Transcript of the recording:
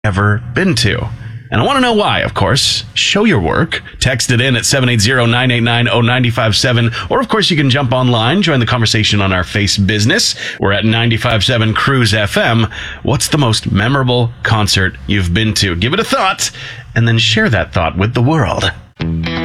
ever been to. And I want to know why, of course. Show your work. Text it in at 780-989-0957. Or, of course, you can jump online, join the conversation on our Face Business. We're at 95.7 Cruise FM. What's the most memorable concert you've been to? Give it a thought, and then share that thought with the world.